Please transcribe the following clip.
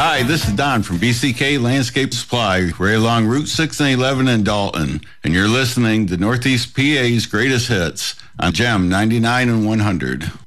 Hi, this is Don from BCK Landscape Supply, right along Route 6 and 11 in Dalton, and you're listening to Northeast PA's Greatest Hits on GEM 99 and 100.